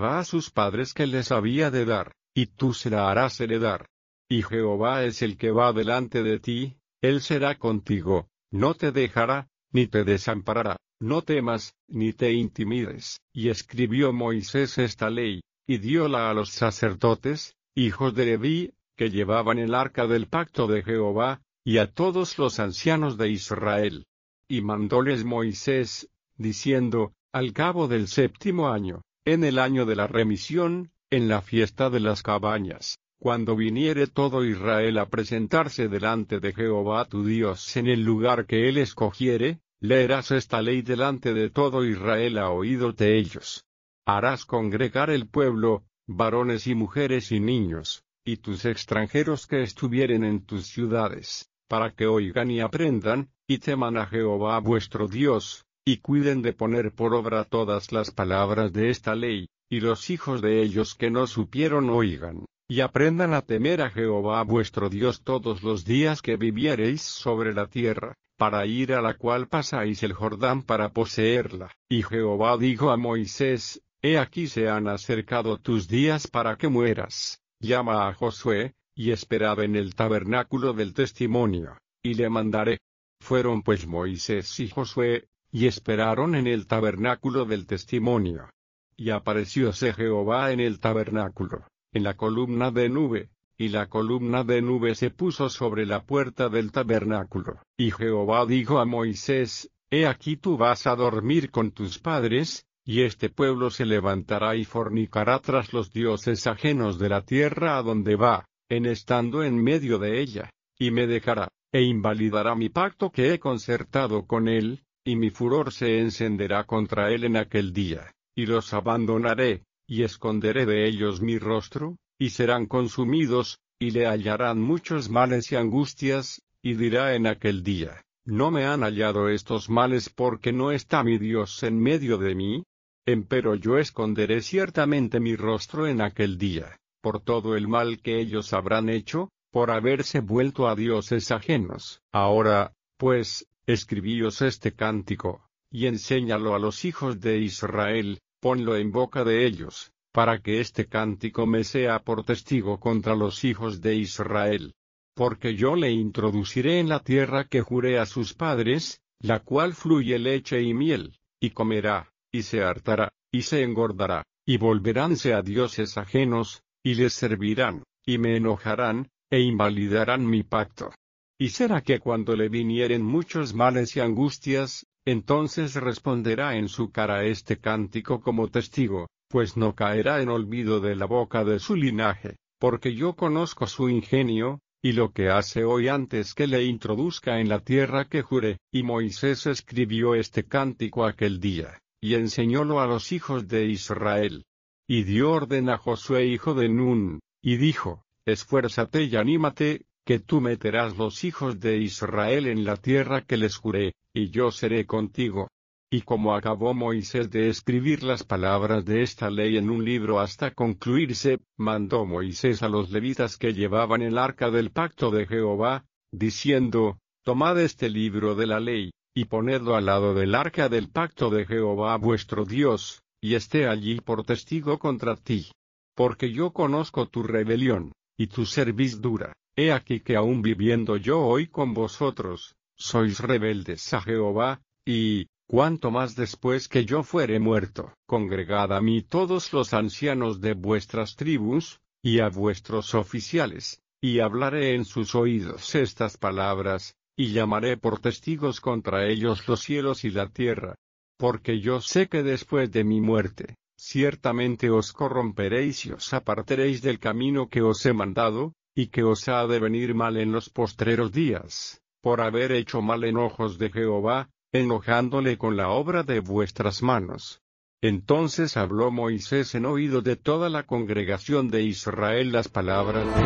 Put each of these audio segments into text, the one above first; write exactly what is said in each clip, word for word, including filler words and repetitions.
Jehová a sus padres que les había de dar, y tú se la harás heredar. Y Jehová es el que va delante de ti, él será contigo, no te dejará, ni te desamparará, no temas, ni te intimides. Y escribió Moisés esta ley, y dióla a los sacerdotes, hijos de Leví, que llevaban el arca del pacto de Jehová, y a todos los ancianos de Israel. Y mandóles Moisés, diciendo, al cabo del séptimo año, en el año de la remisión, en la fiesta de las cabañas, cuando viniere todo Israel a presentarse delante de Jehová tu Dios en el lugar que él escogiere, leerás esta ley delante de todo Israel a oídos de ellos. Harás congregar el pueblo, varones y mujeres y niños, y tus extranjeros que estuvieren en tus ciudades, para que oigan y aprendan, y teman a Jehová vuestro Dios, y cuiden de poner por obra todas las palabras de esta ley, y los hijos de ellos que no supieron oigan, y aprendan a temer a Jehová vuestro Dios todos los días que viviereis sobre la tierra, para ir a la cual pasáis el Jordán para poseerla. Y Jehová dijo a Moisés, he aquí se han acercado tus días para que mueras, llama a Josué, y esperad en el tabernáculo del testimonio, y le mandaré. Fueron pues Moisés y Josué, y esperaron en el tabernáculo del testimonio. Y aparecióse Jehová en el tabernáculo, en la columna de nube, y la columna de nube se puso sobre la puerta del tabernáculo. Y Jehová dijo a Moisés, he aquí tú vas a dormir con tus padres, y este pueblo se levantará y fornicará tras los dioses ajenos de la tierra a donde va, en estando en medio de ella, y me dejará, e invalidará mi pacto que he concertado con él, y mi furor se encenderá contra él en aquel día, y los abandonaré, y esconderé de ellos mi rostro, y serán consumidos, y le hallarán muchos males y angustias, y dirá en aquel día, ¿no me han hallado estos males porque no está mi Dios en medio de mí? Empero yo esconderé ciertamente mi rostro en aquel día, por todo el mal que ellos habrán hecho, por haberse vuelto a dioses ajenos. Ahora, pues, escribíos este cántico, y enséñalo a los hijos de Israel, ponlo en boca de ellos, para que este cántico me sea por testigo contra los hijos de Israel. Porque yo le introduciré en la tierra que juré a sus padres, la cual fluye leche y miel, y comerá, y se hartará, y se engordará, y volveránse a dioses ajenos, y les servirán, y me enojarán, e invalidarán mi pacto. Y será que cuando le vinieren muchos males y angustias, entonces responderá en su cara este cántico como testigo, pues no caerá en olvido de la boca de su linaje, porque yo conozco su ingenio, y lo que hace hoy antes que le introduzca en la tierra que juré. Y Moisés escribió este cántico aquel día, y enseñólo a los hijos de Israel. Y dio orden a Josué hijo de Nun, y dijo, esfuérzate y anímate, que tú meterás los hijos de Israel en la tierra que les juré, y yo seré contigo. Y como acabó Moisés de escribir las palabras de esta ley en un libro hasta concluirse, mandó Moisés a los levitas que llevaban el arca del pacto de Jehová, diciendo, tomad este libro de la ley, y ponedlo al lado del arca del pacto de Jehová vuestro Dios, y esté allí por testigo contra ti. Porque yo conozco tu rebelión, y tu servidura. He aquí que aún viviendo yo hoy con vosotros, sois rebeldes a Jehová, y, cuanto más después que yo fuere muerto, congregad a mí todos los ancianos de vuestras tribus, y a vuestros oficiales, y hablaré en sus oídos estas palabras, y llamaré por testigos contra ellos los cielos y la tierra. Porque yo sé que después de mi muerte, ciertamente os corromperéis y os apartaréis del camino que os he mandado, y que os ha de venir mal en los postreros días, por haber hecho mal en ojos de Jehová, enojándole con la obra de vuestras manos. Entonces habló Moisés en oído de toda la congregación de Israel las palabras de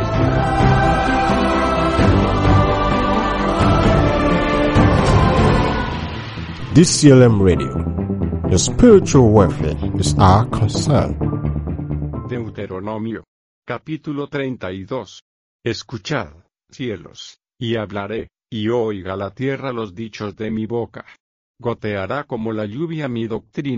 D C L M Radio. Your spiritual welfare is our concern. Deuteronomio. Capítulo treinta y dos. Escuchad, cielos, y hablaré, y oiga la tierra los dichos de mi boca. Goteará como la lluvia mi doctrina,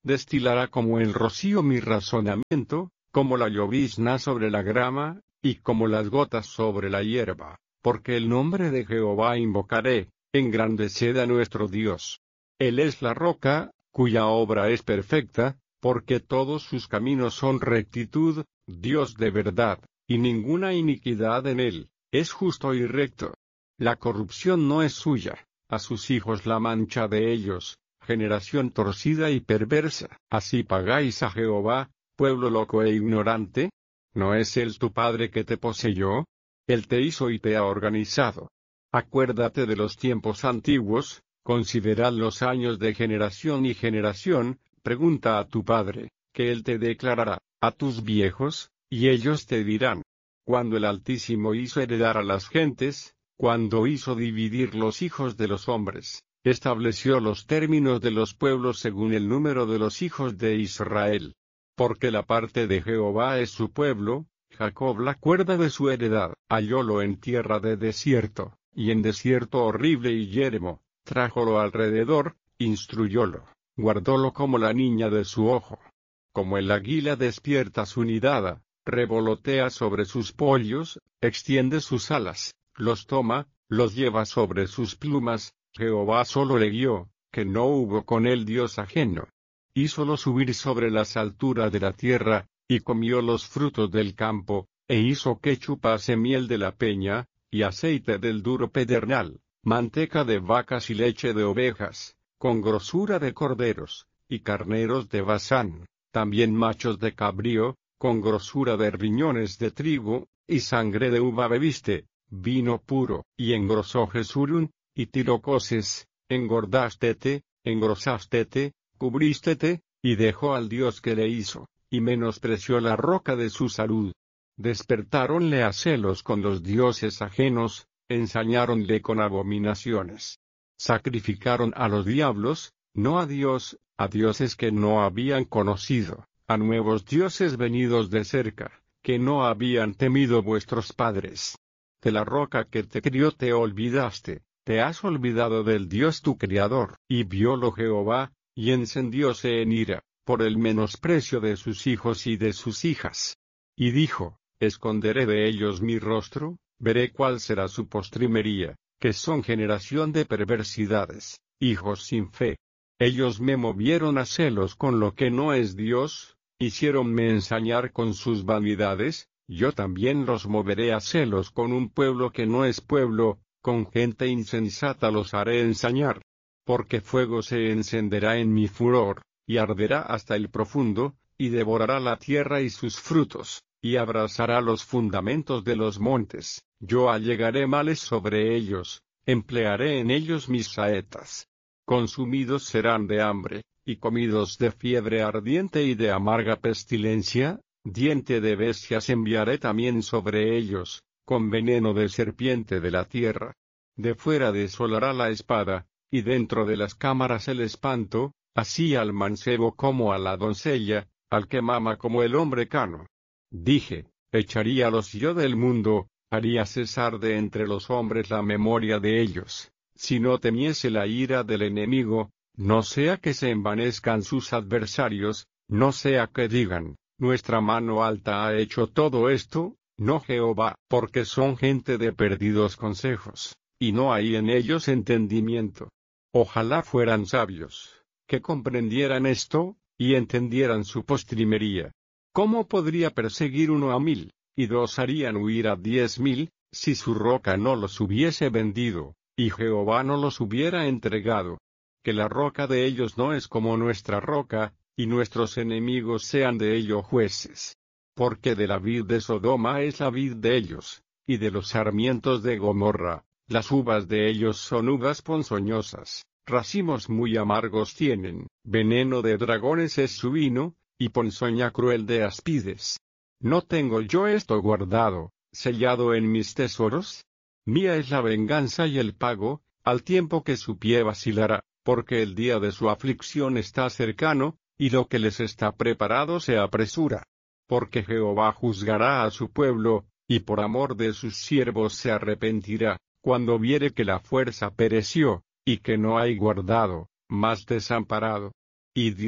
destilará como el rocío mi razonamiento, como la llovizna sobre la grama, y como las gotas sobre la hierba, porque el nombre de Jehová invocaré, engrandeced a nuestro Dios. Él es la roca, cuya obra es perfecta, porque todos sus caminos son rectitud, Dios de verdad, y ninguna iniquidad en él, es justo y recto. La corrupción no es suya, a sus hijos la mancha de ellos, generación torcida y perversa. ¿Así pagáis a Jehová, pueblo loco e ignorante? ¿No es él tu padre que te poseyó? Él te hizo y te ha organizado. Acuérdate de los tiempos antiguos, considerad los años de generación y generación, pregunta a tu padre, que él te declarará, a tus viejos, y ellos te dirán. Cuando el Altísimo hizo heredar a las gentes, cuando hizo dividir los hijos de los hombres, estableció los términos de los pueblos según el número de los hijos de Israel. Porque la parte de Jehová es su pueblo, Jacob la cuerda de su heredad. Hallólo en tierra de desierto, y en desierto horrible y yermo, trájolo alrededor, instruyólo, guardólo como la niña de su ojo. Como el águila despierta su nidada, revolotea sobre sus pollos, extiende sus alas, los toma, los lleva sobre sus plumas. Jehová solo le guió, que no hubo con él Dios ajeno. Hízolo subir sobre las alturas de la tierra, y comió los frutos del campo, e hizo que chupase miel de la peña, y aceite del duro pedernal, manteca de vacas y leche de ovejas, con grosura de corderos, y carneros de Basán, también machos de cabrío, con grosura de riñones de trigo, y sangre de uva bebiste, vino puro, y engrosó Jesurún, y tirocoses, engordástete, engrosástete, cubrístete, y dejó al Dios que le hizo, y menospreció la roca de su salud. Despertáronle a celos con los dioses ajenos, ensañáronle con abominaciones. Sacrificaron a los diablos, no a Dios, a dioses que no habían conocido, a nuevos dioses venidos de cerca, que no habían temido vuestros padres. De la roca que te crió te olvidaste, te has olvidado del Dios tu Criador. Y viólo Jehová, y encendióse en ira, por el menosprecio de sus hijos y de sus hijas. Y dijo, esconderé de ellos mi rostro, veré cuál será su postrimería, que son generación de perversidades, hijos sin fe. Ellos me movieron a celos con lo que no es Dios, hiciéronme ensañar con sus vanidades, yo también los moveré a celos con un pueblo que no es pueblo, con gente insensata los haré ensañar. Porque fuego se encenderá en mi furor, y arderá hasta el profundo, y devorará la tierra y sus frutos, y abrasará los fundamentos de los montes. Yo allegaré males sobre ellos, emplearé en ellos mis saetas. Consumidos serán de hambre, y comidos de fiebre ardiente y de amarga pestilencia, diente de bestias enviaré también sobre ellos, con veneno de serpiente de la tierra. De fuera desolará la espada, y dentro de las cámaras el espanto, así al mancebo como a la doncella, al que mama como el hombre cano. Dije, echaríalos yo del mundo, haría cesar de entre los hombres la memoria de ellos, si no temiese la ira del enemigo, no sea que se envanezcan sus adversarios, no sea que digan, nuestra mano alta ha hecho todo esto, no Jehová, porque son gente de perdidos consejos, y no hay en ellos entendimiento. Ojalá fueran sabios, que comprendieran esto, y entendieran su postrimería. ¿Cómo podría perseguir uno a mil, y dos harían huir a diez mil, si su roca no los hubiese vendido, y Jehová no los hubiera entregado? Que la roca de ellos no es como nuestra roca, y nuestros enemigos sean de ello jueces. Porque de la vid de Sodoma es la vid de ellos, y de los sarmientos de Gomorra, las uvas de ellos son uvas ponzoñosas, racimos muy amargos tienen, veneno de dragones es su vino, y ponzoña cruel de aspides. ¿No tengo yo esto guardado, sellado en mis tesoros? Mía es la venganza y el pago, al tiempo que su pie vacilará, porque el día de su aflicción está cercano, y lo que les está preparado se apresura. Porque Jehová juzgará a su pueblo, y por amor de sus siervos se arrepentirá, cuando viere que la fuerza pereció, y que no hay guardado, más desamparado. Y dirá,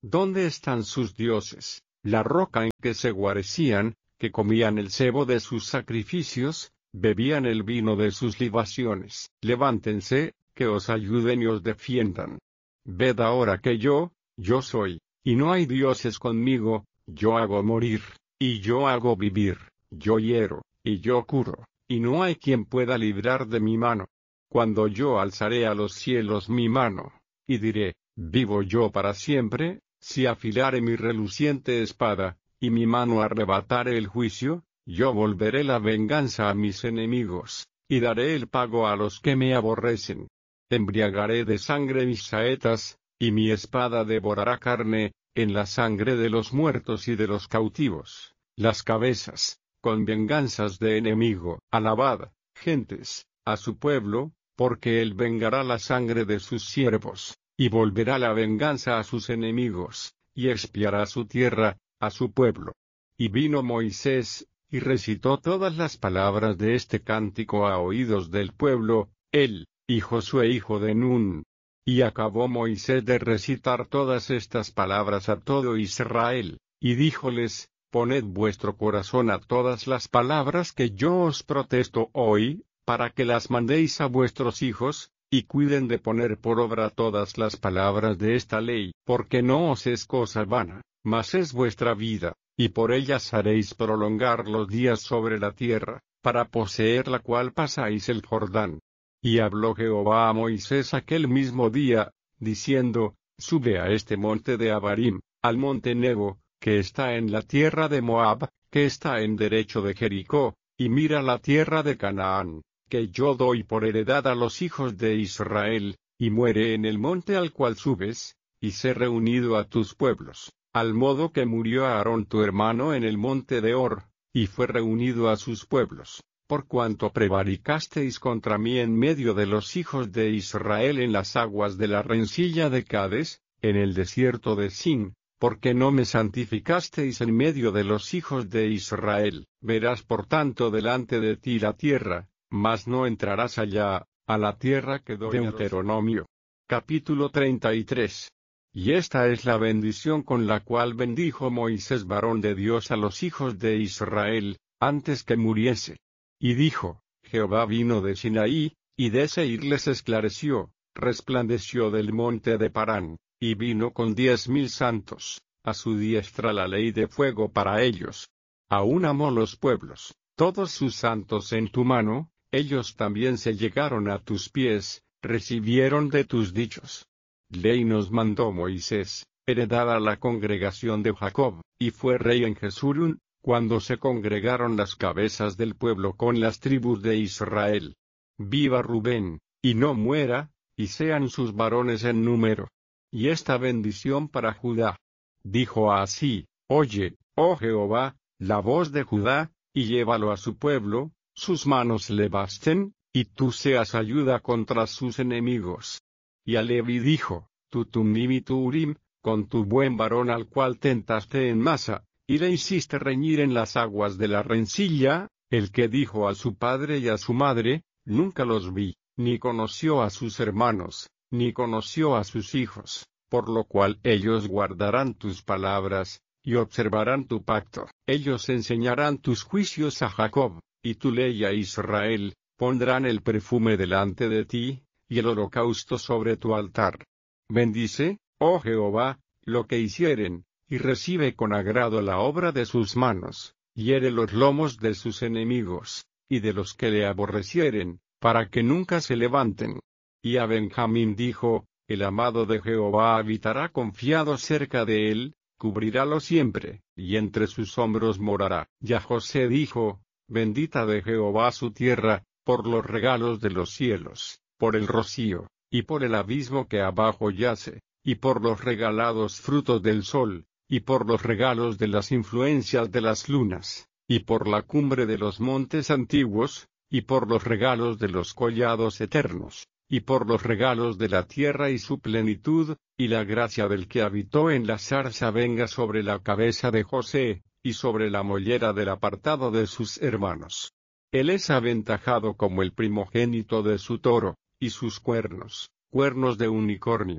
¿Dónde están sus dioses, la roca en que se guarecían, que comían el sebo de sus sacrificios, bebían el vino de sus libaciones? Levántense, que os ayuden y os defiendan. Ved ahora que yo, yo soy, y no hay dioses conmigo, yo hago morir, y yo hago vivir, yo hiero, y yo curo, y no hay quien pueda librar de mi mano. Cuando yo alzaré a los cielos mi mano, y diré, vivo yo para siempre, si afilare mi reluciente espada, y mi mano arrebatare el juicio, yo volveré la venganza a mis enemigos, y daré el pago a los que me aborrecen. Embriagaré de sangre mis saetas, y mi espada devorará carne, en la sangre de los muertos y de los cautivos, las cabezas, con venganzas de enemigo. Alabad, gentes, a su pueblo, porque él vengará la sangre de sus siervos, y volverá la venganza a sus enemigos, y expiará su tierra, a su pueblo. Y vino Moisés, y recitó todas las palabras de este cántico a oídos del pueblo, él, y Josué hijo de Nun. Y acabó Moisés de recitar todas estas palabras a todo Israel, y díjoles, poned vuestro corazón a todas las palabras que yo os protesto hoy, para que las mandéis a vuestros hijos, y cuiden de poner por obra todas las palabras de esta ley, porque no os es cosa vana, mas es vuestra vida, y por ellas haréis prolongar los días sobre la tierra, para poseer la cual pasáis el Jordán. Y habló Jehová a Moisés aquel mismo día, diciendo, sube a este monte de Abarim, al monte Nebo, que está en la tierra de Moab, que está en derecho de Jericó, y mira la tierra de Canaán, que yo doy por heredad a los hijos de Israel, y muere en el monte al cual subes, y sé reunido a tus pueblos, al modo que murió Aarón tu hermano en el monte de Hor, y fue reunido a sus pueblos. Por cuanto prevaricasteis contra mí en medio de los hijos de Israel en las aguas de la rencilla de Cades, en el desierto de Sin, porque no me santificasteis en medio de los hijos de Israel, verás por tanto delante de ti la tierra, mas no entrarás allá, a la tierra que doy. Deuteronomio. Capítulo treinta y tres. Y esta es la bendición con la cual bendijo Moisés varón de Dios a los hijos de Israel, antes que muriese. Y dijo, Jehová vino de Sinaí, y de Seir les esclareció, resplandeció del monte de Parán, y vino con diez mil santos, a su diestra la ley de fuego para ellos. Aún amó los pueblos, todos sus santos en tu mano, ellos también se llegaron a tus pies, recibieron de tus dichos. Ley nos mandó Moisés, heredada la congregación de Jacob, y fue rey en Jesurún, cuando se congregaron las cabezas del pueblo con las tribus de Israel. Viva Rubén, y no muera, y sean sus varones en número. Y esta bendición para Judá. Dijo así, oye, oh Jehová, la voz de Judá, y llévalo a su pueblo, sus manos le basten, y tú seas ayuda contra sus enemigos. Y a Levi dijo, tu Tumim y tu Urim, con tu buen varón al cual tentaste en masa, y le hiciste reñir en las aguas de la rencilla, el que dijo a su padre y a su madre, nunca los vi, ni conoció a sus hermanos, ni conoció a sus hijos, por lo cual ellos guardarán tus palabras, y observarán tu pacto. Ellos enseñarán tus juicios a Jacob, y tu ley a Israel, pondrán el perfume delante de ti, y el holocausto sobre tu altar. Bendice, oh Jehová, lo que hicieren, y recibe con agrado la obra de sus manos, hiere los lomos de sus enemigos, y de los que le aborrecieren, para que nunca se levanten. Y a Benjamín dijo, el amado de Jehová habitará confiado cerca de él, cubrirálo siempre, y entre sus hombros morará. Y a José dijo, bendita de Jehová su tierra, por los regalos de los cielos, por el rocío, y por el abismo que abajo yace, y por los regalados frutos del sol, y por los regalos de las influencias de las lunas, y por la cumbre de los montes antiguos, y por los regalos de los collados eternos, y por los regalos de la tierra y su plenitud, y la gracia del que habitó en la zarza venga sobre la cabeza de José, y sobre la mollera del apartado de sus hermanos. Él es aventajado como el primogénito de su toro, y sus cuernos, cuernos de unicornio,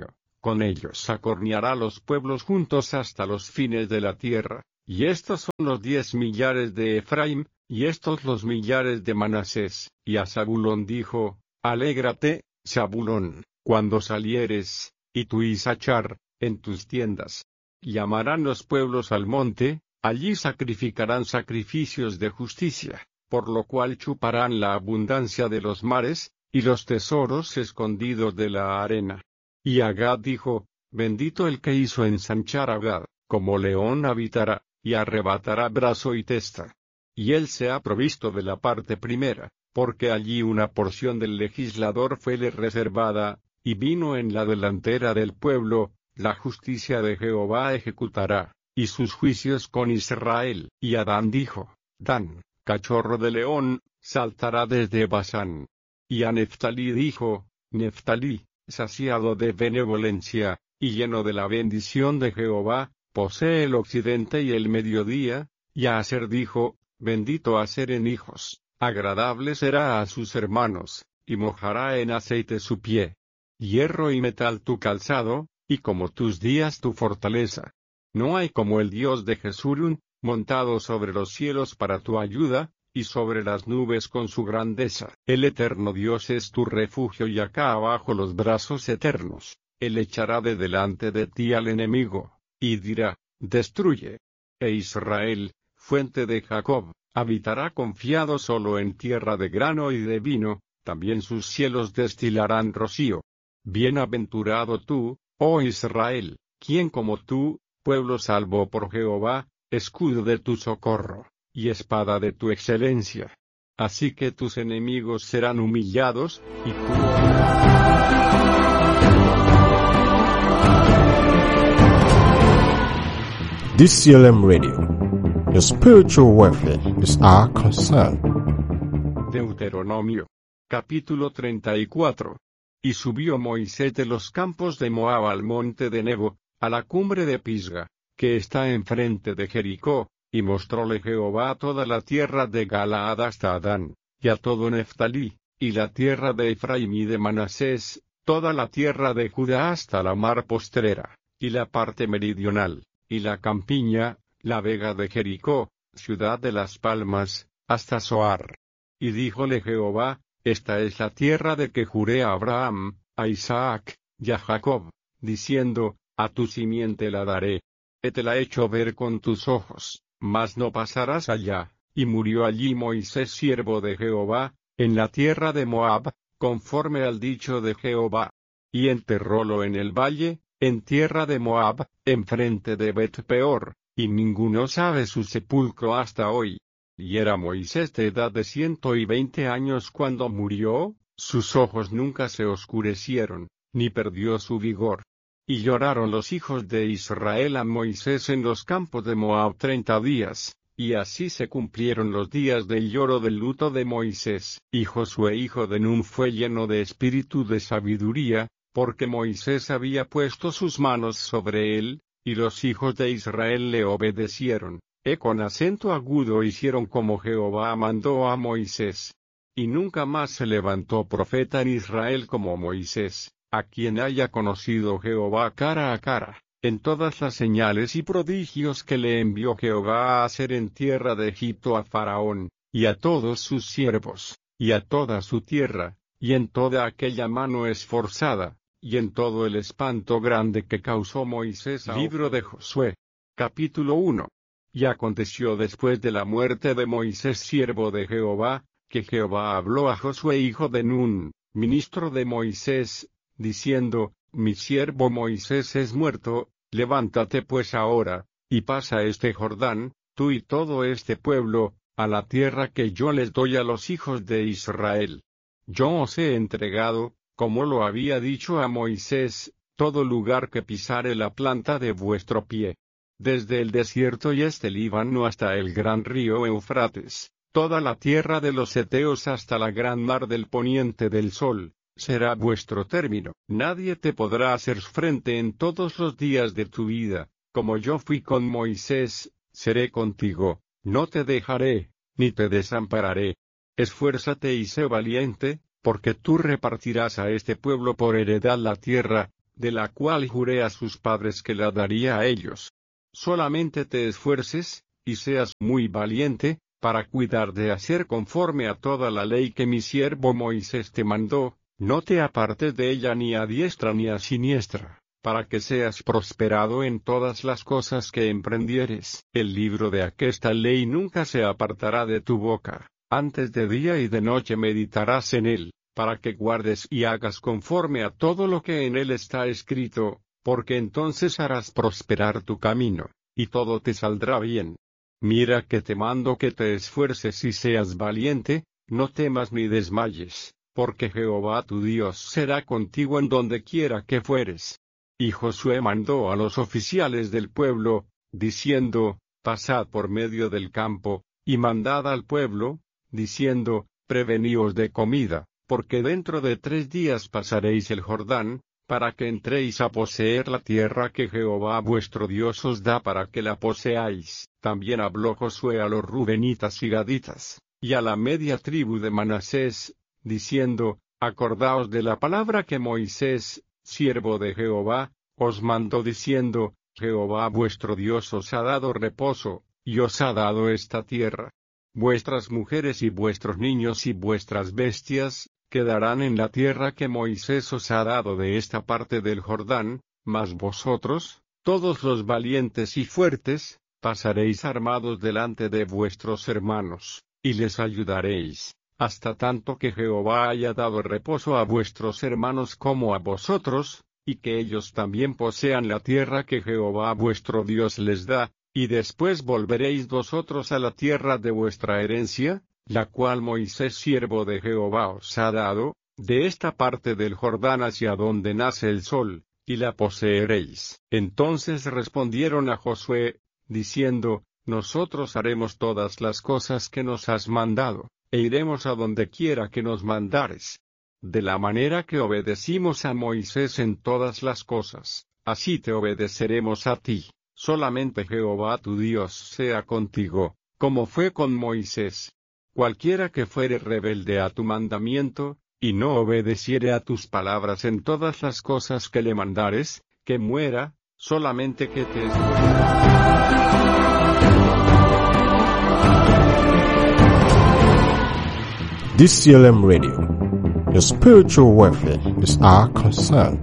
con ellos acorneará los pueblos juntos hasta los fines de la tierra, y estos son los diez millares de Efraín, y estos los millares de Manasés. Y a Zabulón dijo: Alégrate, Zabulón, cuando salieres, y tú Isachar, en tus tiendas. Llamarán los pueblos al monte, allí sacrificarán sacrificios de justicia, por lo cual chuparán la abundancia de los mares, y los tesoros escondidos de la arena. Y Agad dijo: Bendito el que hizo ensanchar a Agad, como león habitará, y arrebatará brazo y testa. Y él se ha provisto de la parte primera, porque allí una porción del legislador fuele reservada, y vino en la delantera del pueblo, la justicia de Jehová ejecutará, y sus juicios con Israel. Y Adán dijo: Dan, cachorro de león, saltará desde Basán. Y a Neftalí dijo: Neftalí, saciado de benevolencia, y lleno de la bendición de Jehová, posee el occidente y el mediodía. Y a Aser dijo: Bendito Aser en hijos, agradable será a sus hermanos, y mojará en aceite su pie. Hierro y metal tu calzado, y como tus días tu fortaleza. No hay como el Dios de Jesurun, montado sobre los cielos para tu ayuda, y sobre las nubes con su grandeza. El eterno Dios es tu refugio, y acá abajo los brazos eternos. Él echará de delante de ti al enemigo, y dirá: Destruye. E Israel, fuente de Jacob, habitará confiado solo en tierra de grano y de vino, también sus cielos destilarán rocío. Bienaventurado tú, oh Israel, quien como tú, pueblo salvo por Jehová, escudo de tu socorro, y espada de tu excelencia. Así que tus enemigos serán humillados, y tú... D C L M Radio. Your spiritual welfare is our concern. Deuteronomio. Capítulo treinta y cuatro. Y subió Moisés de los campos de Moab al monte de Nebo, a la cumbre de Pisga, que está enfrente de Jericó, y mostróle Jehová toda la tierra de Galaad hasta Adán, y a todo Neftalí, y la tierra de Efraín y de Manasés, toda la tierra de Judá hasta la mar postrera, y la parte meridional, y la campiña, la vega de Jericó, ciudad de las palmas, hasta Zoar. Y díjole Jehová: Esta es la tierra de que juré a Abraham, a Isaac, y a Jacob, diciendo: A tu simiente la daré. He te la hecho ver con tus ojos, mas no pasarás allá. Y murió allí Moisés siervo de Jehová, en la tierra de Moab, conforme al dicho de Jehová. Y enterrólo en el valle, en tierra de Moab, enfrente de Bet-peor, y ninguno sabe su sepulcro hasta hoy. Y era Moisés de edad de ciento y veinte años cuando murió, sus ojos nunca se oscurecieron, ni perdió su vigor. Y lloraron los hijos de Israel a Moisés en los campos de Moab treinta días, y así se cumplieron los días del lloro del luto de Moisés. Y Josué hijo de Nun fue lleno de espíritu de sabiduría, porque Moisés había puesto sus manos sobre él, y los hijos de Israel le obedecieron, e con acento agudo hicieron como Jehová mandó a Moisés. Y nunca más se levantó profeta en Israel como Moisés, a quien haya conocido Jehová cara a cara, en todas las señales y prodigios que le envió Jehová a hacer en tierra de Egipto a Faraón, y a todos sus siervos, y a toda su tierra, y en toda aquella mano esforzada, y en todo el espanto grande que causó Moisés. Libro de Josué. Capítulo uno. Y aconteció después de la muerte de Moisés siervo de Jehová, que Jehová habló a Josué hijo de Nun, ministro de Moisés, diciendo: Mi siervo Moisés es muerto, levántate pues ahora, y pasa este Jordán, tú y todo este pueblo, a la tierra que yo les doy a los hijos de Israel. Yo os he entregado, como lo había dicho a Moisés, todo lugar que pisare la planta de vuestro pie. Desde el desierto y este Líbano hasta el gran río Eufrates, toda la tierra de los heteos hasta la gran mar del poniente del sol, será vuestro término. Nadie te podrá hacer frente en todos los días de tu vida, como yo fui con Moisés, seré contigo, no te dejaré, ni te desampararé. Esfuérzate y sé valiente, porque tú repartirás a este pueblo por heredad la tierra, de la cual juré a sus padres que la daría a ellos. Solamente te esfuerces, y seas muy valiente, para cuidar de hacer conforme a toda la ley que mi siervo Moisés te mandó, no te apartes de ella ni a diestra ni a siniestra, para que seas prosperado en todas las cosas que emprendieres. El libro de aquesta ley nunca se apartará de tu boca, antes de día y de noche meditarás en él, para que guardes y hagas conforme a todo lo que en él está escrito, porque entonces harás prosperar tu camino, y todo te saldrá bien. Mira que te mando que te esfuerces y seas valiente, no temas ni desmayes, porque Jehová tu Dios será contigo en donde quiera que fueres. Y Josué mandó a los oficiales del pueblo, diciendo, pasad por medio del campo, y mandad al pueblo, diciendo, preveníos de comida, porque dentro de tres días pasaréis el Jordán, para que entréis a poseer la tierra que Jehová vuestro Dios os da para que la poseáis. También habló Josué a los rubenitas y gaditas, y a la media tribu de Manasés, diciendo, acordaos de la palabra que Moisés, siervo de Jehová, os mandó diciendo, Jehová vuestro Dios os ha dado reposo, y os ha dado esta tierra. Vuestras mujeres y vuestros niños y vuestras bestias, quedarán en la tierra que Moisés os ha dado de esta parte del Jordán, mas vosotros, todos los valientes y fuertes, pasaréis armados delante de vuestros hermanos, y les ayudaréis, hasta tanto que Jehová haya dado reposo a vuestros hermanos como a vosotros, y que ellos también posean la tierra que Jehová vuestro Dios les da, y después volveréis vosotros a la tierra de vuestra herencia, la cual Moisés siervo de Jehová os ha dado, de esta parte del Jordán hacia donde nace el sol, y la poseeréis. Entonces respondieron a Josué, diciendo, nosotros haremos todas las cosas que nos has mandado, e iremos a donde quiera que nos mandares. De la manera que obedecimos a Moisés en todas las cosas, así te obedeceremos a ti. Solamente Jehová tu Dios sea contigo, como fue con Moisés. Cualquiera que fuere rebelde a tu mandamiento, y no obedeciere a tus palabras en todas las cosas que le mandares, que muera, solamente que te esfuerces. D C L M Radio. Your spiritual welfare is our concern.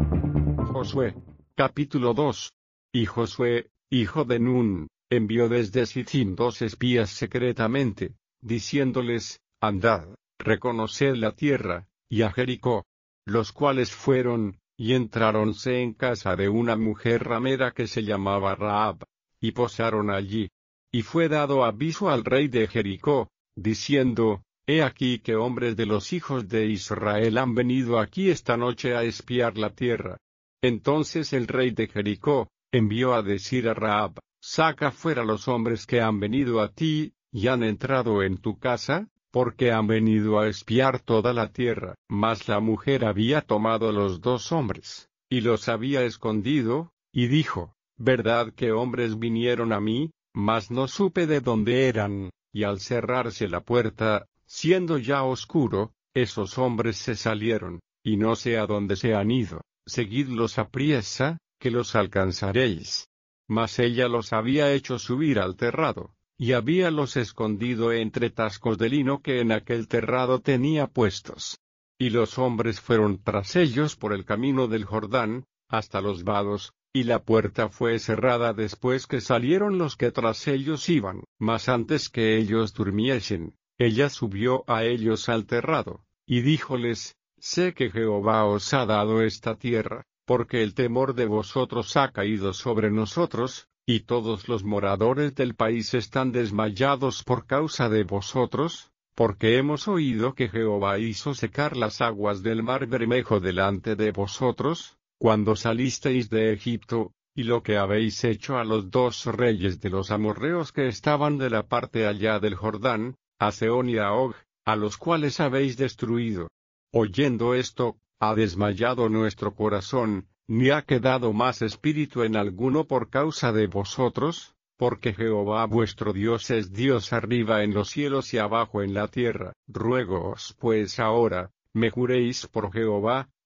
Josué, capítulo dos. Y Josué, hijo de Nun, envió desde Sittim dos espías secretamente, diciéndoles, andad, reconoced la tierra, y a Jericó. Los cuales fueron, y entráronse en casa de una mujer ramera que se llamaba Rahab, y posaron allí. Y fue dado aviso al rey de Jericó, diciendo, he aquí que hombres de los hijos de Israel han venido aquí esta noche a espiar la tierra. Entonces el rey de Jericó envió a decir a Rahab, saca fuera los hombres que han venido a ti, y han entrado en tu casa, porque han venido a espiar toda la tierra. Mas la mujer había tomado los dos hombres, y los había escondido, y dijo, verdad que hombres vinieron a mí, mas no supe de dónde eran, y al cerrarse la puerta, siendo ya oscuro, esos hombres se salieron, y no sé a dónde se han ido. Seguidlos apriesa, que los alcanzaréis. Mas ella los había hecho subir al terrado, y habíalos escondido entre tascos de lino que en aquel terrado tenía puestos. Y los hombres fueron tras ellos por el camino del Jordán, hasta los vados, y la puerta fue cerrada después que salieron los que tras ellos iban. Mas antes que ellos durmiesen, ella subió a ellos al terrado, y díjoles, sé que Jehová os ha dado esta tierra, porque el temor de vosotros ha caído sobre nosotros, y todos los moradores del país están desmayados por causa de vosotros, porque hemos oído que Jehová hizo secar las aguas del mar Bermejo delante de vosotros, cuando salisteis de Egipto, y lo que habéis hecho a los dos reyes de los amorreos que estaban de la parte allá del Jordán, a Sehón y a Og, a los cuales habéis destruido. Oyendo esto, ha desmayado nuestro corazón, ni ha quedado más espíritu en alguno por causa de vosotros, porque Jehová vuestro Dios es Dios arriba en los cielos y abajo en la tierra. Ruégoos pues ahora, me juréis por Jehová,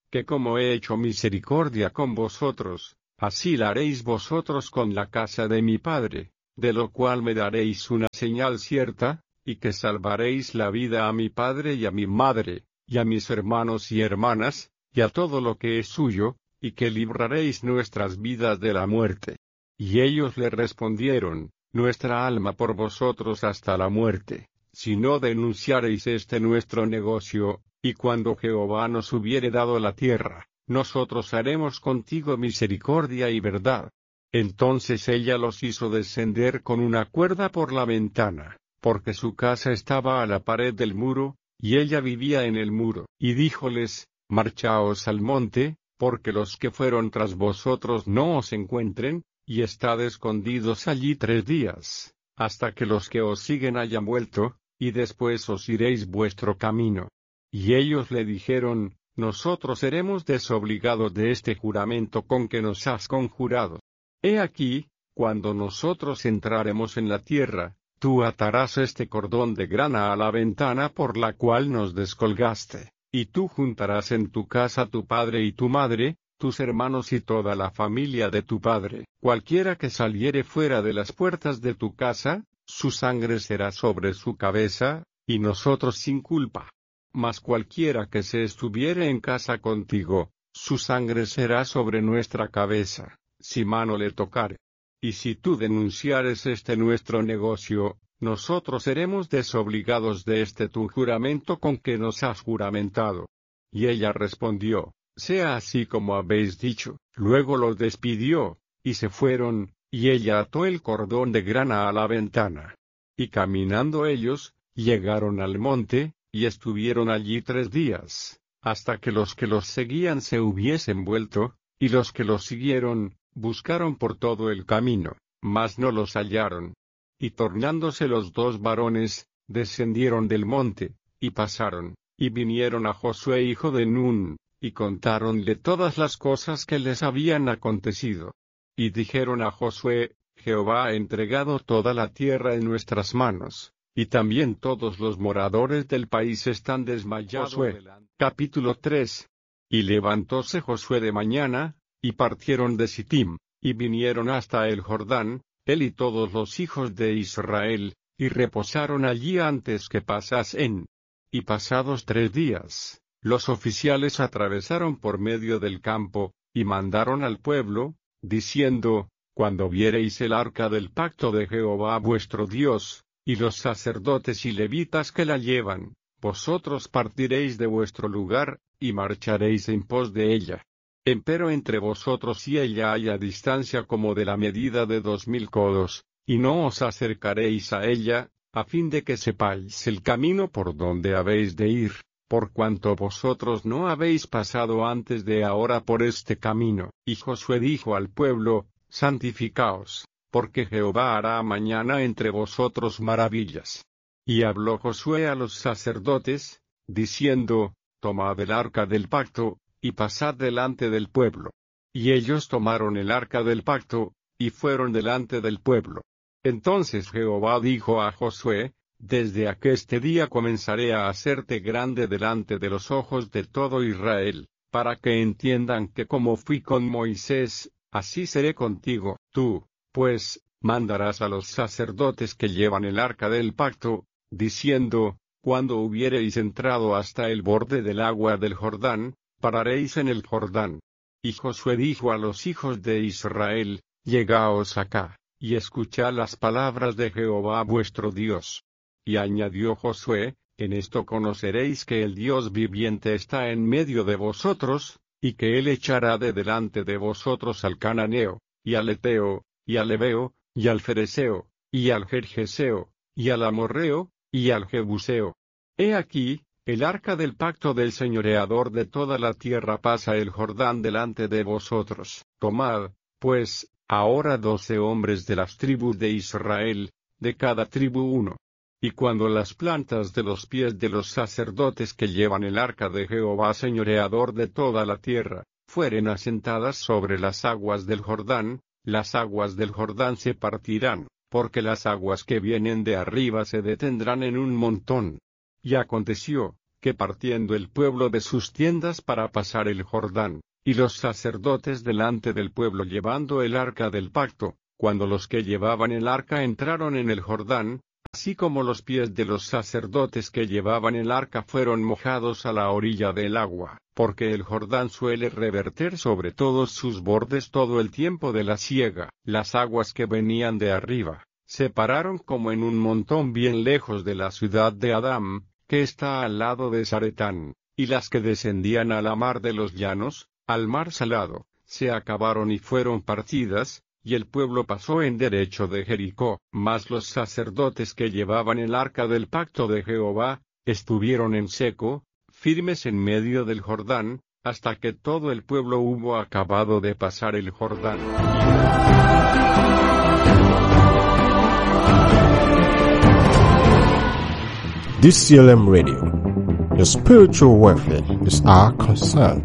que como he hecho misericordia con vosotros, así la haréis vosotros con la casa de mi padre, de lo cual me daréis una señal cierta, y que salvaréis la vida a mi padre y a mi madre, y a mis hermanos y hermanas, y a todo lo que es suyo, y que libraréis nuestras vidas de la muerte. Y ellos le respondieron, nuestra alma por vosotros hasta la muerte, si no denunciareis este nuestro negocio, y cuando Jehová nos hubiere dado la tierra, nosotros haremos contigo misericordia y verdad. Entonces ella los hizo descender con una cuerda por la ventana, porque su casa estaba a la pared del muro, y ella vivía en el muro. Y díjoles, marchaos al monte, porque los que fueron tras vosotros no os encuentren, y estad escondidos allí tres días, hasta que los que os siguen hayan vuelto, y después os iréis vuestro camino. Y ellos le dijeron, nosotros seremos desobligados de este juramento con que nos has conjurado. He aquí, cuando nosotros entraremos en la tierra, tú atarás este cordón de grana a la ventana por la cual nos descolgaste, y tú juntarás en tu casa tu padre y tu madre, tus hermanos y toda la familia de tu padre. Cualquiera que saliere fuera de las puertas de tu casa, su sangre será sobre su cabeza, y nosotros sin culpa. Mas cualquiera que se estuviere en casa contigo, su sangre será sobre nuestra cabeza, si mano le tocare. Y si tú denunciares este nuestro negocio, nosotros seremos desobligados de este tu juramento con que nos has juramentado. Y ella respondió, sea así como habéis dicho. Luego los despidió, y se fueron, y ella ató el cordón de grana a la ventana. Y caminando ellos, llegaron al monte, y estuvieron allí tres días, hasta que los que los seguían se hubiesen vuelto, y los que los siguieron, buscaron por todo el camino, mas no los hallaron. Y tornándose los dos varones, descendieron del monte, y pasaron, y vinieron a Josué hijo de Nun, y contáronle todas las cosas que les habían acontecido. Y dijeron a Josué, Jehová ha entregado toda la tierra en nuestras manos, y también todos los moradores del país están desmayados. Josué, capítulo tres. Y levantóse Josué de mañana, y partieron de Sittim, y vinieron hasta el Jordán, él y todos los hijos de Israel, y reposaron allí antes que pasasen. Y pasados tres días, los oficiales atravesaron por medio del campo, y mandaron al pueblo, diciendo, cuando viereis el arca del pacto de Jehová vuestro Dios, y los sacerdotes y levitas que la llevan, vosotros partiréis de vuestro lugar, y marcharéis en pos de ella. Empero entre vosotros y ella haya distancia como de la medida de dos mil codos, y no os acercaréis a ella, a fin de que sepáis el camino por donde habéis de ir, por cuanto vosotros no habéis pasado antes de ahora por este camino. Y Josué dijo al pueblo, santificaos, porque Jehová hará mañana entre vosotros maravillas. Y habló Josué a los sacerdotes, diciendo, tomad el arca del pacto, y pasad delante del pueblo. Y ellos tomaron el arca del pacto, y fueron delante del pueblo. Entonces Jehová dijo a Josué, desde aqueste día comenzaré a hacerte grande delante de los ojos de todo Israel, para que entiendan que como fui con Moisés, así seré contigo. Tú, pues, mandarás a los sacerdotes que llevan el arca del pacto, diciendo, cuando hubiereis entrado hasta el borde del agua del Jordán, pararéis en el Jordán. Y Josué dijo a los hijos de Israel, llegaos acá, y escuchad las palabras de Jehová vuestro Dios. Y añadió Josué, en esto conoceréis que el Dios viviente está en medio de vosotros, y que él echará de delante de vosotros al cananeo, y al eteo, y al heveo, y al fereceo, y al gergeseo, y al amorreo, y al jebuseo. He aquí, el arca del pacto del señoreador de toda la tierra pasa el Jordán delante de vosotros. Tomad, pues, ahora doce hombres de las tribus de Israel, de cada tribu uno. Y cuando las plantas de los pies de los sacerdotes que llevan el arca de Jehová señoreador de toda la tierra, fueren asentadas sobre las aguas del Jordán, las aguas del Jordán se partirán, porque las aguas que vienen de arriba se detendrán en un montón. Y aconteció, que partiendo el pueblo de sus tiendas para pasar el Jordán, y los sacerdotes delante del pueblo llevando el arca del pacto, cuando los que llevaban el arca entraron en el Jordán, así como los pies de los sacerdotes que llevaban el arca fueron mojados a la orilla del agua, porque el Jordán suele reverter sobre todos sus bordes todo el tiempo de la siega. Las aguas que venían de arriba se pararon como en un montón bien lejos de la ciudad de Adam, que está al lado de Zaretán, y las que descendían a la mar de los llanos, al mar salado, se acabaron y fueron partidas, y el pueblo pasó en derecho de Jericó. Mas los sacerdotes que llevaban el arca del pacto de Jehová, estuvieron en seco, firmes en medio del Jordán, hasta que todo el pueblo hubo acabado de pasar el Jordán. D C L M Radio. Your spiritual welfare is our concern.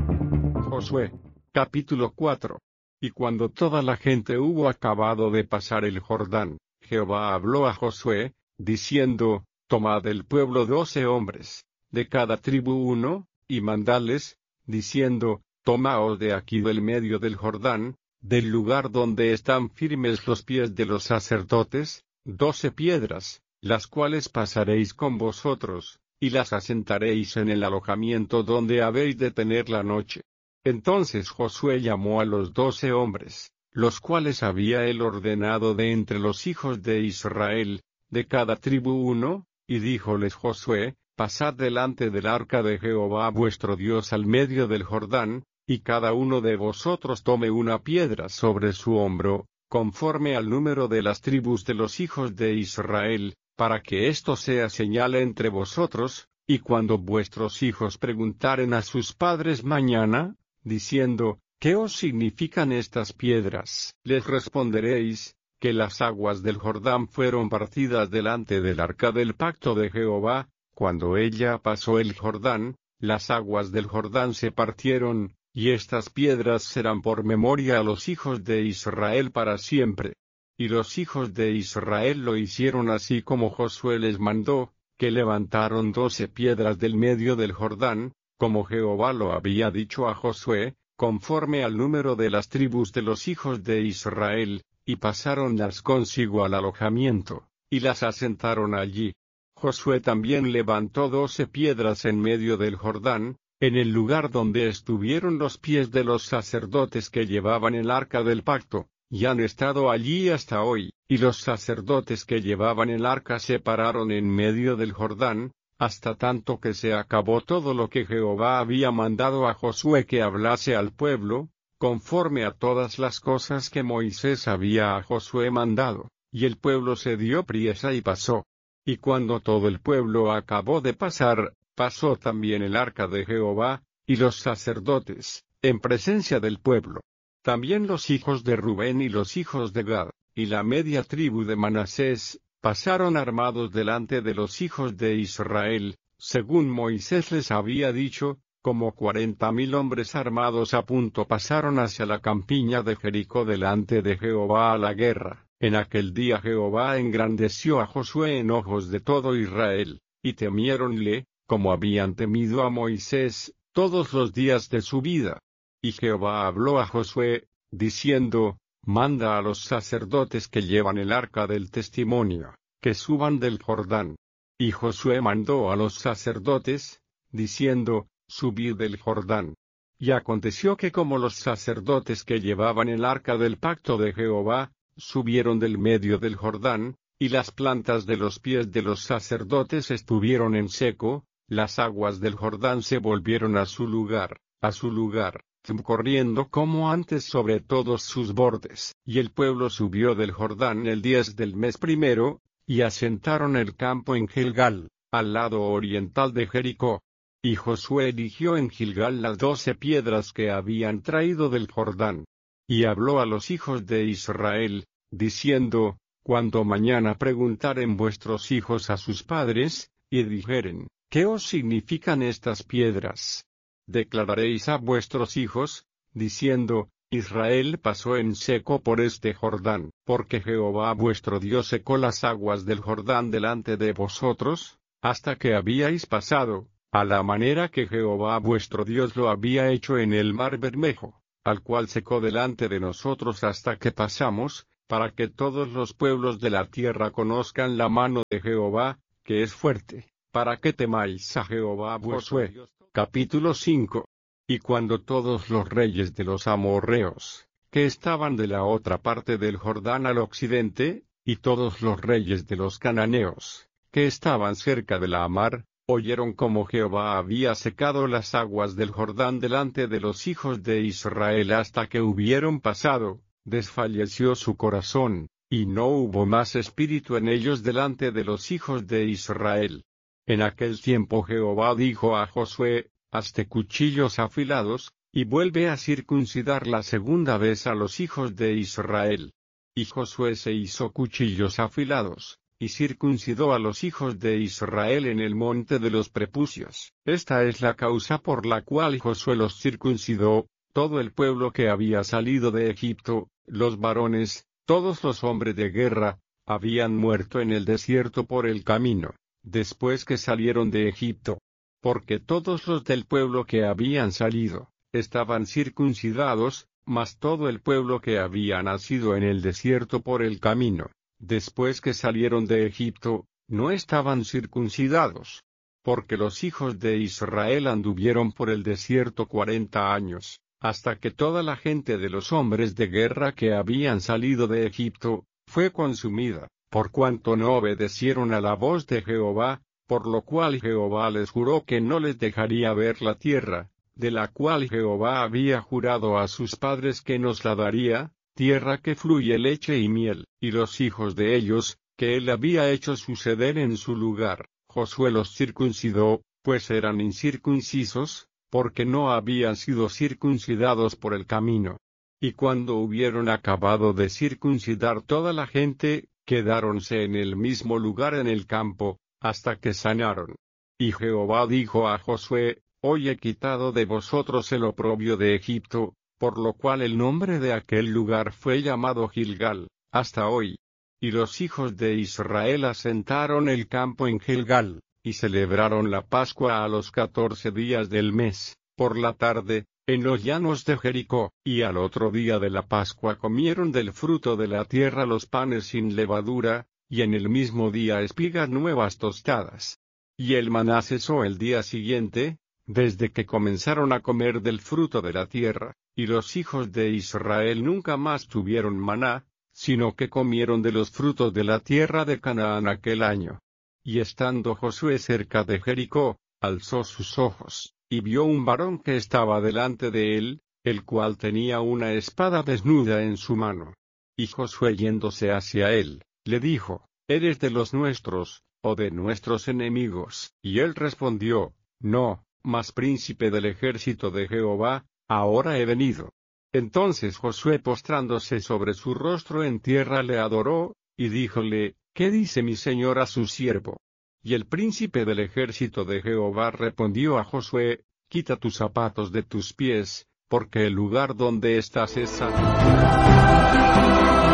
Josué, capítulo cuatro. Y cuando toda la gente hubo acabado de pasar el Jordán, Jehová habló a Josué, diciendo, tomad del pueblo doce hombres, de cada tribu uno, y mandadles, diciendo, tomaos de aquí del medio del Jordán, del lugar donde están firmes los pies de los sacerdotes, doce piedras, las cuales pasaréis con vosotros, y las asentaréis en el alojamiento donde habéis de tener la noche. Entonces Josué llamó a los doce hombres, los cuales había él ordenado de entre los hijos de Israel, de cada tribu uno, y díjoles Josué, pasad delante del arca de Jehová vuestro Dios al medio del Jordán, y cada uno de vosotros tome una piedra sobre su hombro, conforme al número de las tribus de los hijos de Israel, para que esto sea señal entre vosotros, y cuando vuestros hijos preguntaren a sus padres mañana, diciendo, ¿qué os significan estas piedras? Les responderéis, que las aguas del Jordán fueron partidas delante del arca del pacto de Jehová, cuando ella pasó el Jordán, las aguas del Jordán se partieron, y estas piedras serán por memoria a los hijos de Israel para siempre. Y los hijos de Israel lo hicieron así como Josué les mandó, que levantaron doce piedras del medio del Jordán, como Jehová lo había dicho a Josué, conforme al número de las tribus de los hijos de Israel, y pasaronlas consigo al alojamiento, y las asentaron allí. Josué también levantó doce piedras en medio del Jordán, en el lugar donde estuvieron los pies de los sacerdotes que llevaban el arca del pacto, y han estado allí hasta hoy, y los sacerdotes que llevaban el arca se pararon en medio del Jordán, hasta tanto que se acabó todo lo que Jehová había mandado a Josué que hablase al pueblo, conforme a todas las cosas que Moisés había a Josué mandado, y el pueblo se dio priesa y pasó. Y cuando todo el pueblo acabó de pasar, pasó también el arca de Jehová, y los sacerdotes, en presencia del pueblo. También los hijos de Rubén y los hijos de Gad, y la media tribu de Manasés, pasaron armados delante de los hijos de Israel, según Moisés les había dicho, como cuarenta mil hombres armados a punto pasaron hacia la campiña de Jericó delante de Jehová a la guerra. En aquel día Jehová engrandeció a Josué en ojos de todo Israel, y temiéronle, como habían temido a Moisés, todos los días de su vida. Y Jehová habló a Josué, diciendo, manda a los sacerdotes que llevan el arca del testimonio, que suban del Jordán. Y Josué mandó a los sacerdotes, diciendo, subid del Jordán. Y aconteció que como los sacerdotes que llevaban el arca del pacto de Jehová, subieron del medio del Jordán, y las plantas de los pies de los sacerdotes estuvieron en seco, las aguas del Jordán se volvieron a su lugar, a su lugar, corriendo como antes sobre todos sus bordes. Y el pueblo subió del Jordán el diez del mes primero, y asentaron el campo en Gilgal, al lado oriental de Jericó. Y Josué eligió en Gilgal las doce piedras que habían traído del Jordán. Y habló a los hijos de Israel, diciendo, cuando mañana preguntaren vuestros hijos a sus padres, y dijeren, ¿qué os significan estas piedras? Declararéis a vuestros hijos, diciendo, Israel pasó en seco por este Jordán, porque Jehová vuestro Dios secó las aguas del Jordán delante de vosotros, hasta que habíais pasado, a la manera que Jehová vuestro Dios lo había hecho en el mar Bermejo, al cual secó delante de nosotros hasta que pasamos, para que todos los pueblos de la tierra conozcan la mano de Jehová, que es fuerte, para que temáis a Jehová Josué. Capítulo cinco. Y cuando todos los reyes de los amorreos, que estaban de la otra parte del Jordán al occidente, y todos los reyes de los cananeos, que estaban cerca de la mar, oyeron cómo Jehová había secado las aguas del Jordán delante de los hijos de Israel hasta que hubieron pasado, desfalleció su corazón, y no hubo más espíritu en ellos delante de los hijos de Israel. En aquel tiempo Jehová dijo a Josué: hazte cuchillos afilados, y vuelve a circuncidar la segunda vez a los hijos de Israel. Y Josué se hizo cuchillos afilados, y circuncidó a los hijos de Israel en el monte de los prepucios. Esta es la causa por la cual Josué los circuncidó: todo el pueblo que había salido de Egipto, los varones, todos los hombres de guerra, habían muerto en el desierto por el camino, después que salieron de Egipto. Porque todos los del pueblo que habían salido, estaban circuncidados, mas todo el pueblo que había nacido en el desierto por el camino, después que salieron de Egipto, no estaban circuncidados. Porque los hijos de Israel anduvieron por el desierto cuarenta años, hasta que toda la gente de los hombres de guerra que habían salido de Egipto, fue consumida, por cuanto no obedecieron a la voz de Jehová, por lo cual Jehová les juró que no les dejaría ver la tierra, de la cual Jehová había jurado a sus padres que nos la daría, tierra que fluye leche y miel, y los hijos de ellos, que él había hecho suceder en su lugar, Josué los circuncidó, pues eran incircuncisos, porque no habían sido circuncidados por el camino. Y cuando hubieron acabado de circuncidar toda la gente, quedáronse en el mismo lugar en el campo, hasta que sanaron. Y Jehová dijo a Josué: hoy he quitado de vosotros el oprobio de Egipto, por lo cual el nombre de aquel lugar fue llamado Gilgal, hasta hoy. Y los hijos de Israel asentaron el campo en Gilgal, y celebraron la Pascua a los catorce días del mes, por la tarde, en los llanos de Jericó. Y al otro día de la Pascua comieron del fruto de la tierra los panes sin levadura, y en el mismo día espigas nuevas tostadas. Y el maná cesó el día siguiente, desde que comenzaron a comer del fruto de la tierra, y los hijos de Israel nunca más tuvieron maná, sino que comieron de los frutos de la tierra de Canaán aquel año. Y estando Josué cerca de Jericó, alzó sus ojos, y vio un varón que estaba delante de él, el cual tenía una espada desnuda en su mano. Y Josué yéndose hacia él, le dijo: ¿eres de los nuestros, o de nuestros enemigos? Y él respondió: no, mas príncipe del ejército de Jehová, ahora he venido. Entonces Josué, postrándose sobre su rostro en tierra, le adoró, y díjole: ¿qué dice mi señor a su siervo? Y el príncipe del ejército de Jehová respondió a Josué: quita tus zapatos de tus pies, porque el lugar donde estás es santo.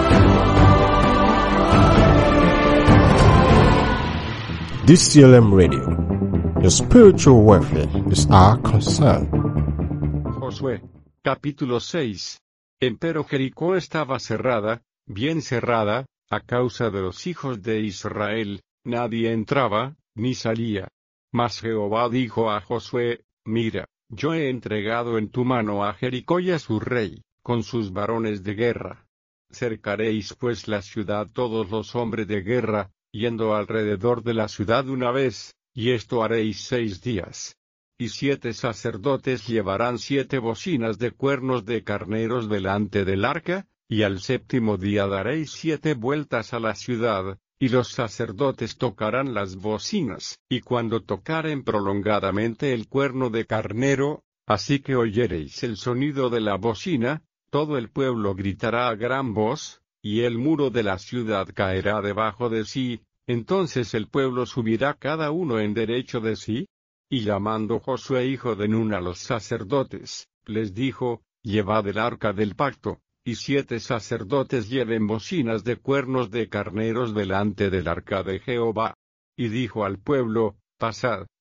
D C L M Radio. Your spiritual welfare is our concern. Josué, capítulo seis. Empero Jericó estaba cerrada, bien cerrada, a causa de los hijos de Israel, nadie entraba, ni salía. Mas Jehová dijo a Josué: mira, yo he entregado en tu mano a Jericó y a su rey, con sus varones de guerra. Cercaréis pues la ciudad todos los hombres de guerra, yendo alrededor de la ciudad una vez, y esto haréis seis días. Y siete sacerdotes llevarán siete bocinas de cuernos de carneros delante del arca, y al séptimo día daréis siete vueltas a la ciudad, y los sacerdotes tocarán las bocinas, y cuando tocaren prolongadamente el cuerno de carnero, así que oyereis el sonido de la bocina, todo el pueblo gritará a gran voz, y el muro de la ciudad caerá debajo de sí, entonces el pueblo subirá cada uno en derecho de sí. Y llamando Josué hijo de Nun a los sacerdotes, les dijo: llevad el arca del pacto, y siete sacerdotes lleven bocinas de cuernos de carneros delante del arca de Jehová. Y dijo al pueblo: pasad.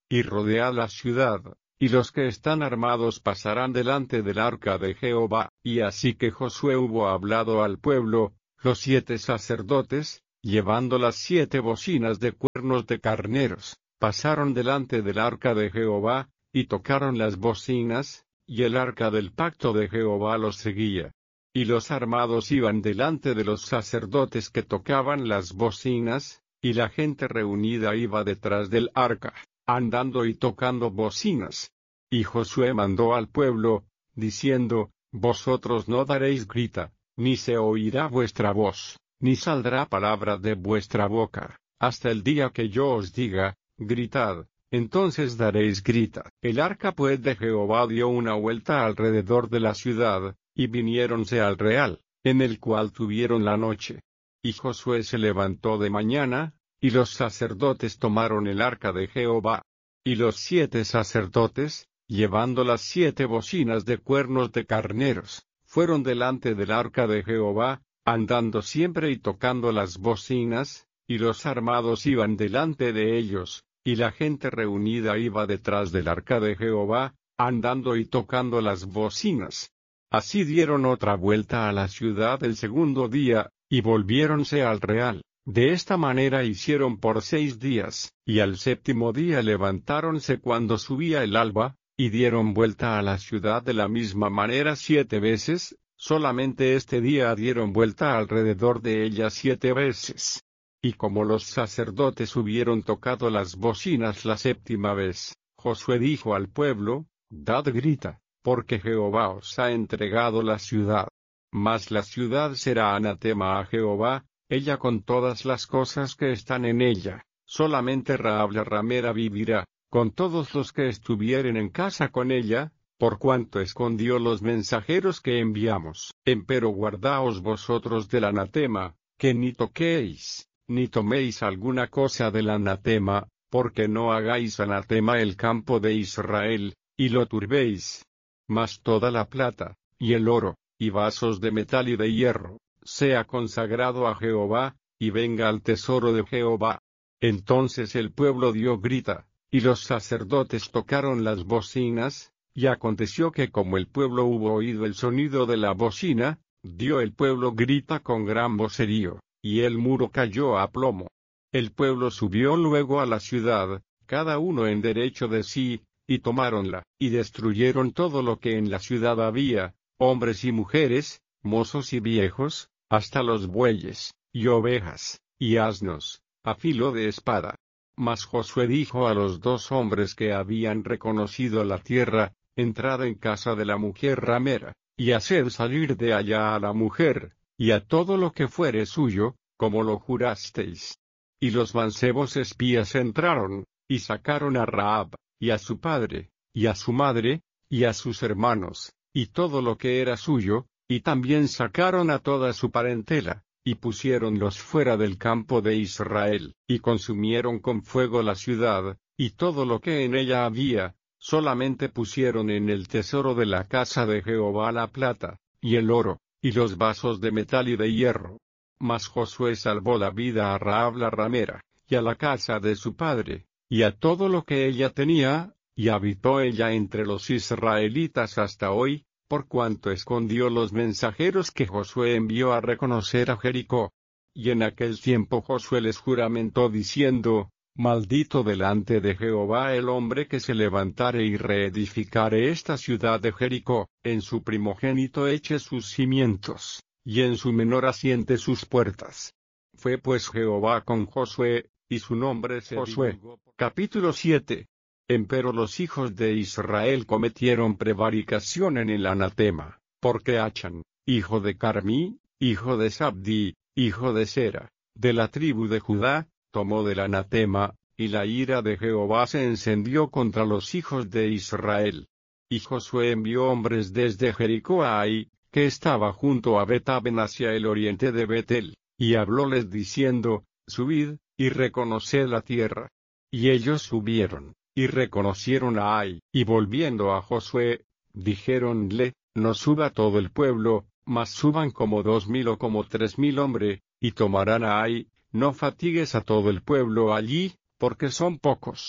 y rodead la ciudad, y los que están armados pasarán delante del arca de Jehová. Y así que Josué hubo hablado al pueblo, los siete sacerdotes, llevando las siete bocinas de cuernos de carneros, pasaron delante del arca de Jehová, y tocaron las bocinas, y el arca del pacto de Jehová los seguía. Y los armados iban delante de los sacerdotes que tocaban las bocinas, y la gente reunida iba detrás del arca, andando y tocando bocinas. Y Josué mandó al pueblo, diciendo, Vosotros no daréis grita, ni se oirá vuestra voz, ni saldrá palabra de vuestra boca, hasta el día que yo os diga, gritad, entonces daréis grita. El arca pues de Jehová dio una vuelta alrededor de la ciudad, y viniéronse al real, en el cual tuvieron la noche. Y Josué se levantó de mañana, y los sacerdotes tomaron el arca de Jehová. Y los siete sacerdotes, llevando las siete bocinas de cuernos de carneros, fueron delante del arca de Jehová, andando siempre y tocando las bocinas, y los armados iban delante de ellos, y la gente reunida iba detrás del arca de Jehová, andando y tocando las bocinas. Así dieron otra vuelta a la ciudad el segundo día, y volviéronse al real. De esta manera hicieron por seis días, y al séptimo día levantáronse cuando subía el alba, y dieron vuelta a la ciudad de la misma manera siete veces, solamente este día dieron vuelta alrededor de ella siete veces. Y como los sacerdotes hubieron tocado las bocinas la séptima vez, Josué dijo al pueblo, Dad grita, porque Jehová os ha entregado la ciudad. Mas la ciudad será anatema a Jehová, ella con todas las cosas que están en ella, solamente Rahab la ramera vivirá, con todos los que estuvieren en casa con ella, por cuanto escondió los mensajeros que enviamos. Empero guardaos vosotros del anatema, que ni toquéis, ni toméis alguna cosa del anatema, porque no hagáis anatema el campo de Israel, y lo turbéis. Mas toda la plata, y el oro, y vasos de metal y de hierro, sea consagrado a Jehová, y venga al tesoro de Jehová. Entonces el pueblo dio grita, y los sacerdotes tocaron las bocinas, y aconteció que como el pueblo hubo oído el sonido de la bocina, dio el pueblo grita con gran vocerío, y el muro cayó a plomo. El pueblo subió luego a la ciudad, cada uno en derecho de sí, y tomáronla, y destruyeron todo lo que en la ciudad había, hombres y mujeres, mozos y viejos, hasta los bueyes, y ovejas, y asnos, a filo de espada. Mas Josué dijo a los dos hombres que habían reconocido la tierra, entrad en casa de la mujer ramera, y haced salir de allá a la mujer, y a todo lo que fuere suyo, como lo jurasteis. Y los mancebos espías entraron, y sacaron a Rahab, y a su padre, y a su madre, y a sus hermanos, y todo lo que era suyo, y también sacaron a toda su parentela, y pusiéronlos fuera del campo de Israel, y consumieron con fuego la ciudad, y todo lo que en ella había, solamente pusieron en el tesoro de la casa de Jehová la plata, y el oro, y los vasos de metal y de hierro. Mas Josué salvó la vida a Rahab la ramera, y a la casa de su padre, y a todo lo que ella tenía, y habitó ella entre los israelitas hasta hoy, por cuanto escondió los mensajeros que Josué envió a reconocer a Jericó. Y en aquel tiempo Josué les juramentó diciendo, Maldito delante de Jehová el hombre que se levantare y reedificare esta ciudad de Jericó, en su primogénito eche sus cimientos, y en su menor asiente sus puertas. Fue pues Jehová con Josué, y su nombre se Josué. Capítulo siete. Empero los hijos de Israel cometieron prevaricación en el anatema, porque Achan, hijo de Carmí, hijo de Sabdi, hijo de Sera, de la tribu de Judá, tomó del anatema, y la ira de Jehová se encendió contra los hijos de Israel. Y Josué envió hombres desde Jericó a Ai, que estaba junto a Bet-aven hacia el oriente de Betel, y hablóles diciendo, Subid, y reconoced la tierra. Y ellos subieron, y reconocieron a Ai, y volviendo a Josué, dijéronle, no suba todo el pueblo, mas suban como dos mil o como tres mil hombre, y tomarán a Ai, no fatigues a todo el pueblo allí, porque son pocos.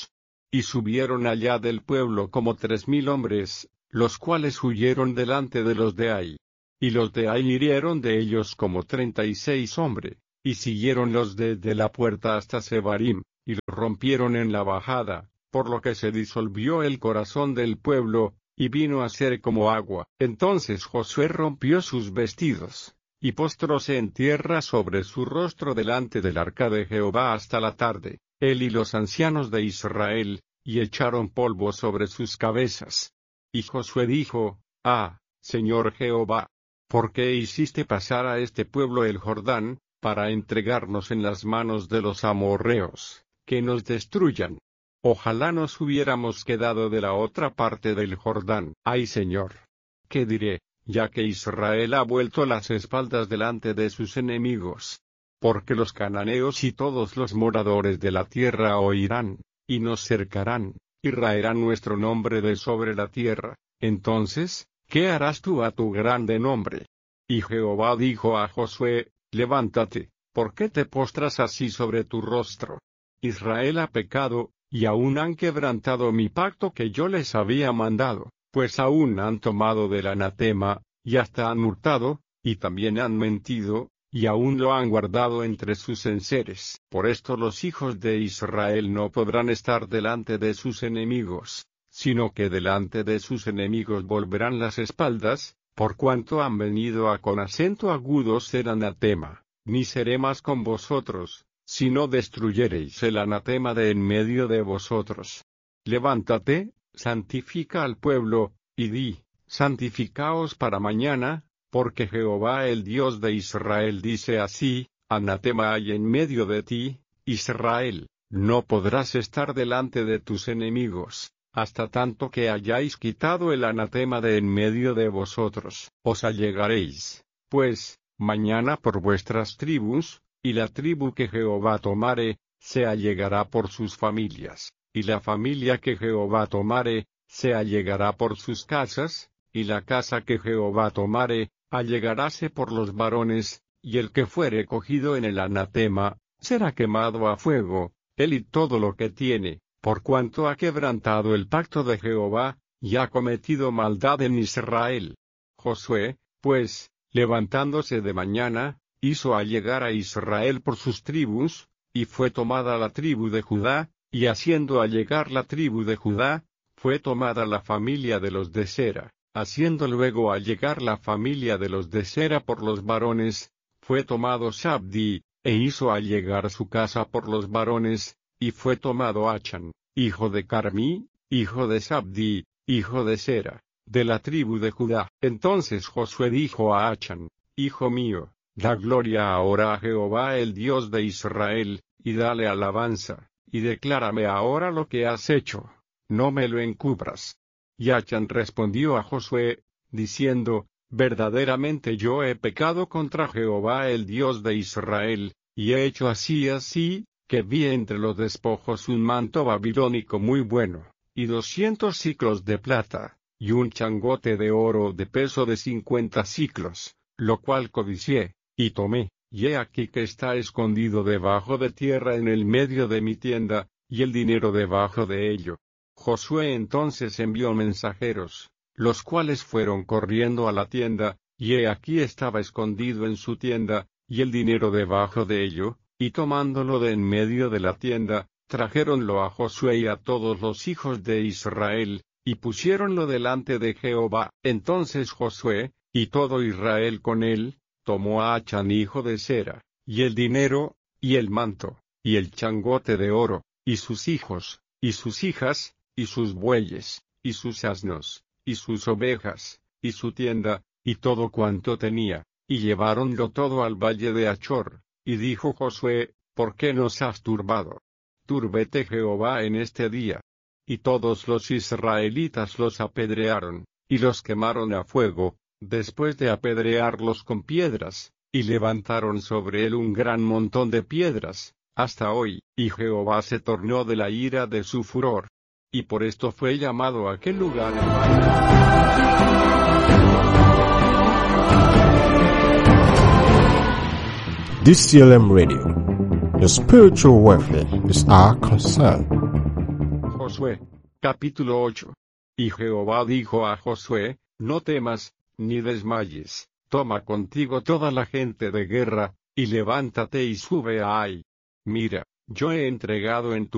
Y subieron allá del pueblo como tres mil hombres, los cuales huyeron delante de los de Ai. Y los de Ai hirieron de ellos como treinta y seis hombres, y siguieron los desde la puerta hasta Sebarim, y los rompieron en la bajada, por lo que se disolvió el corazón del pueblo, y vino a ser como agua. Entonces Josué rompió sus vestidos, y postróse en tierra sobre su rostro delante del arca de Jehová hasta la tarde, él y los ancianos de Israel, y echaron polvo sobre sus cabezas. Y Josué dijo: Ah, Señor Jehová, ¿por qué hiciste pasar a este pueblo el Jordán, para entregarnos en las manos de los amorreos, que nos destruyan? Ojalá nos hubiéramos quedado de la otra parte del Jordán. Ay Señor, ¿qué diré, ya que Israel ha vuelto las espaldas delante de sus enemigos? Porque los cananeos y todos los moradores de la tierra oirán, y nos cercarán, y raerán nuestro nombre de sobre la tierra. Entonces, ¿qué harás tú a tu grande nombre? Y Jehová dijo a Josué: Levántate, ¿por qué te postras así sobre tu rostro? Israel ha pecado, y aún han quebrantado mi pacto que yo les había mandado, pues aún han tomado del anatema, y hasta han hurtado, y también han mentido, y aún lo han guardado entre sus enseres. Por esto los hijos de Israel no podrán estar delante de sus enemigos, sino que delante de sus enemigos volverán las espaldas, por cuanto han venido a con acento agudo ser anatema. Ni seré más con vosotros, si no destruyereis el anatema de en medio de vosotros. Levántate, santifica al pueblo, y di: santificaos para mañana, porque Jehová el Dios de Israel dice así: anatema hay en medio de ti, Israel, no podrás estar delante de tus enemigos, hasta tanto que hayáis quitado el anatema de en medio de vosotros. Os allegaréis, pues, mañana por vuestras tribus, y la tribu que Jehová tomare, se allegará por sus familias, y la familia que Jehová tomare, se allegará por sus casas, y la casa que Jehová tomare, allegaráse por los varones, y el que fuere cogido en el anatema, será quemado a fuego, él y todo lo que tiene, por cuanto ha quebrantado el pacto de Jehová, y ha cometido maldad en Israel. Josué, pues, levantándose de mañana, hizo allegar a Israel por sus tribus, y fue tomada la tribu de Judá, y haciendo allegar la tribu de Judá, fue tomada la familia de los de Sera. Haciendo luego allegar la familia de los de Sera por los varones, fue tomado Sabdi, e hizo allegar su casa por los varones, y fue tomado Achan, hijo de Carmí, hijo de Sabdi, hijo de Sera, de la tribu de Judá. Entonces Josué dijo a Achan: Hijo mío, da gloria ahora a Jehová el Dios de Israel, y dale alabanza, y declárame ahora lo que has hecho, no me lo encubras. Y Achan respondió a Josué, diciendo: Verdaderamente yo he pecado contra Jehová el Dios de Israel, y he hecho así y así, que vi entre los despojos un manto babilónico muy bueno, y doscientos siclos de plata, y un changote de oro de peso de cincuenta siclos, lo cual codicié, y tomé, y he aquí que está escondido debajo de tierra en el medio de mi tienda, y el dinero debajo de ello. Josué entonces envió mensajeros, los cuales fueron corriendo a la tienda, y he aquí estaba escondido en su tienda, y el dinero debajo de ello, y tomándolo de en medio de la tienda, trajéronlo a Josué y a todos los hijos de Israel, y pusiéronlo delante de Jehová. Entonces Josué, y todo Israel con él, tomó a Achan hijo de Sera, y el dinero, y el manto, y el changote de oro, y sus hijos, y sus hijas, y sus bueyes, y sus asnos, y sus ovejas, y su tienda, y todo cuanto tenía, y lleváronlo todo al valle de Achor. Y dijo Josué: ¿Por qué nos has turbado? Túrbete Jehová en este día. Y todos los israelitas los apedrearon, y los quemaron a fuego, después de apedrearlos con piedras, y levantaron sobre él un gran montón de piedras, hasta hoy. Y Jehová se tornó de la ira de su furor. Y por esto fue llamado aquel lugar el D C L M Radio. Your spiritual welfare is our concern. Josué. Capítulo ocho. Y Jehová dijo a Josué, no temas, ni desmayes, toma contigo toda la gente de guerra, y levántate y sube a Ai. Mira, yo he entregado en tu